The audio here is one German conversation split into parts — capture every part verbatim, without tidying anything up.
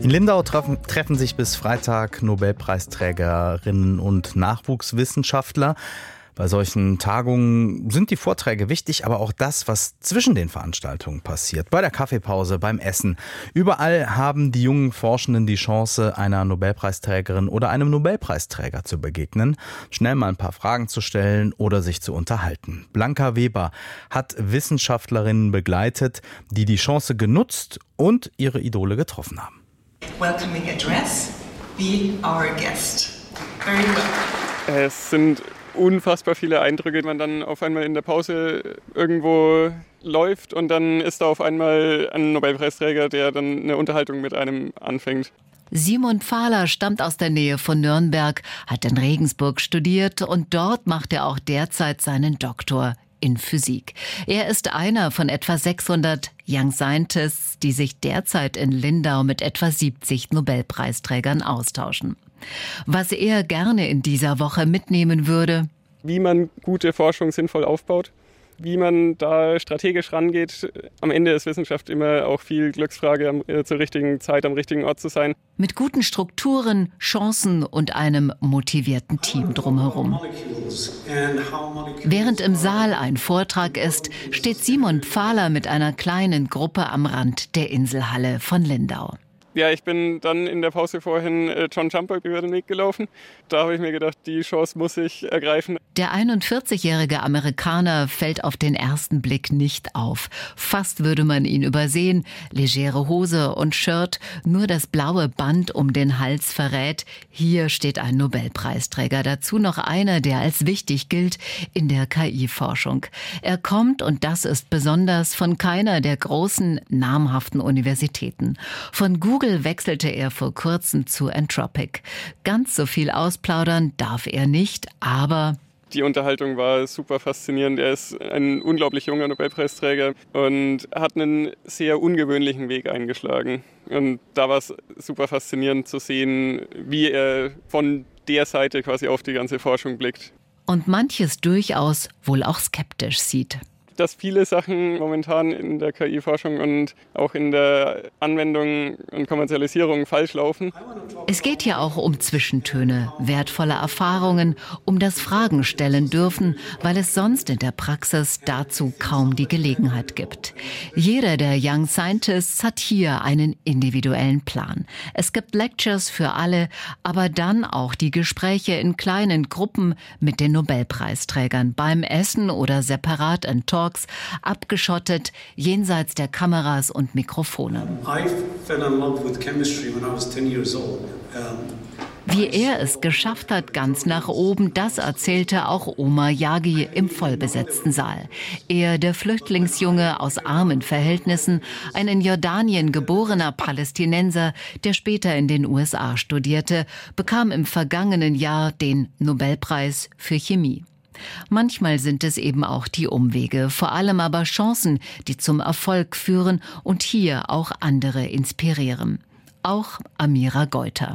In Lindau treffen, treffen sich bis Freitag Nobelpreisträgerinnen und Nachwuchswissenschaftler. Bei solchen Tagungen sind die Vorträge wichtig, aber auch das, was zwischen den Veranstaltungen passiert. Bei der Kaffeepause, beim Essen. Überall haben die jungen Forschenden die Chance, einer Nobelpreisträgerin oder einem Nobelpreisträger zu begegnen, schnell mal ein paar Fragen zu stellen oder sich zu unterhalten. Blanca Weber hat Wissenschaftlerinnen begleitet, die die Chance genutzt und ihre Idole getroffen haben. Welcoming address, be our guest. Very good. Es sind unfassbar viele Eindrücke, wenn man dann auf einmal in der Pause irgendwo läuft und dann ist da auf einmal ein Nobelpreisträger, der dann eine Unterhaltung mit einem anfängt. Simon Pfahler stammt aus der Nähe von Nürnberg, hat in Regensburg studiert und dort macht er auch derzeit seinen Doktor in Physik. Er ist einer von etwa sechshundert Young Scientists, die sich derzeit in Lindau mit etwa siebzig Nobelpreisträgern austauschen. Was er gerne in dieser Woche mitnehmen würde: Wie man gute Forschung sinnvoll aufbaut, wie man da strategisch rangeht. Am Ende ist Wissenschaft immer auch viel Glücksfrage, zur richtigen Zeit am richtigen Ort zu sein. Mit guten Strukturen, Chancen und einem motivierten Team drumherum. Während im Saal ein Vortrag ist, steht Simon Pfahler mit einer kleinen Gruppe am Rand der Inselhalle von Lindau. Ja, ich bin dann in der Pause vorhin John Jumper über den Weg gelaufen. Da habe ich mir gedacht, die Chance muss ich ergreifen. Der einundvierzigjährige Amerikaner fällt auf den ersten Blick nicht auf. Fast würde man ihn übersehen. Legere Hose und Shirt, nur das blaue Band um den Hals verrät: hier steht ein Nobelpreisträger. Dazu noch einer, der als wichtig gilt in der K I-Forschung. Er kommt, und das ist besonders, von keiner der großen, namhaften Universitäten. Von Google wechselte er vor kurzem zu Anthropic. Ganz so viel ausplaudern darf er nicht, aber die Unterhaltung war super faszinierend. Er ist ein unglaublich junger Nobelpreisträger und hat einen sehr ungewöhnlichen Weg eingeschlagen. Und da war es super faszinierend zu sehen, wie er von der Seite quasi auf die ganze Forschung blickt. Und manches durchaus wohl auch skeptisch sieht. Dass viele Sachen momentan in der K I-Forschung und auch in der Anwendung und Kommerzialisierung falsch laufen. Es geht hier auch um Zwischentöne, wertvolle Erfahrungen, um das Fragen stellen dürfen, weil es sonst in der Praxis dazu kaum die Gelegenheit gibt. Jeder der Young Scientists hat hier einen individuellen Plan. Es gibt Lectures für alle, aber dann auch die Gespräche in kleinen Gruppen mit den Nobelpreisträgern beim Essen oder separat in Talks, abgeschottet, jenseits der Kameras und Mikrofone. Wie er es geschafft hat, ganz nach oben, das erzählte auch Omar Yaghi im vollbesetzten Saal. Er, der Flüchtlingsjunge aus armen Verhältnissen, ein in Jordanien geborener Palästinenser, der später in den U S A studierte, bekam im vergangenen Jahr den Nobelpreis für Chemie. Manchmal sind es eben auch die Umwege, vor allem aber Chancen, die zum Erfolg führen und hier auch andere inspirieren. Auch Amira Geuter.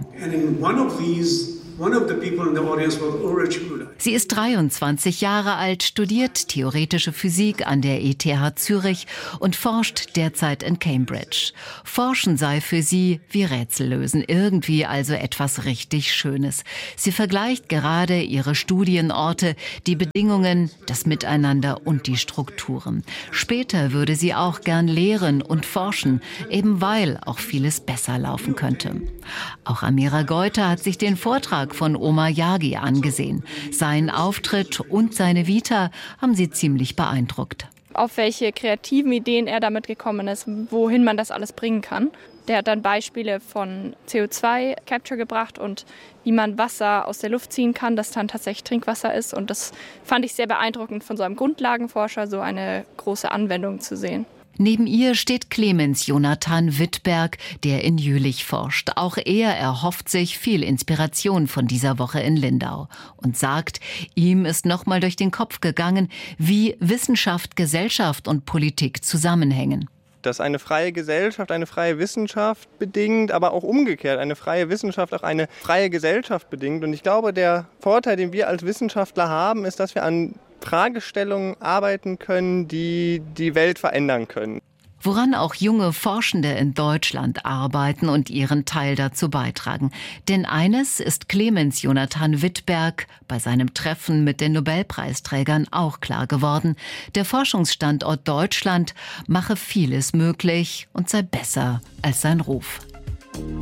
Sie ist dreiundzwanzig Jahre alt, studiert theoretische Physik an der E T H Zürich und forscht derzeit in Cambridge. Forschen sei für sie wie Rätsellösen, irgendwie also etwas richtig Schönes. Sie vergleicht gerade ihre Studienorte, die Bedingungen, das Miteinander und die Strukturen. Später würde sie auch gern lehren und forschen, eben weil auch vieles besser laufen könnte. Auch Amira Geuter hat sich den Vortrag von Omar Yaghi angesehen. Sein Auftritt und seine Vita haben sie ziemlich beeindruckt. Auf welche kreativen Ideen er damit gekommen ist, wohin man das alles bringen kann. Der hat dann Beispiele von C O zwei Capture gebracht und wie man Wasser aus der Luft ziehen kann, das dann tatsächlich Trinkwasser ist. Und das fand ich sehr beeindruckend, von so einem Grundlagenforscher so eine große Anwendung zu sehen. Neben ihr steht Clemens Jonathan Wittberg, der in Jülich forscht. Auch er erhofft sich viel Inspiration von dieser Woche in Lindau und sagt, ihm ist nochmal durch den Kopf gegangen, wie Wissenschaft, Gesellschaft und Politik zusammenhängen. Dass eine freie Gesellschaft eine freie Wissenschaft bedingt, aber auch umgekehrt eine freie Wissenschaft auch eine freie Gesellschaft bedingt. Und ich glaube, der Vorteil, den wir als Wissenschaftler haben, ist, dass wir an Fragestellungen arbeiten können, die die Welt verändern können. Woran auch junge Forschende in Deutschland arbeiten und ihren Teil dazu beitragen. Denn eines ist Clemens Jonathan Wittberg bei seinem Treffen mit den Nobelpreisträgern auch klar geworden: Der Forschungsstandort Deutschland mache vieles möglich und sei besser als sein Ruf.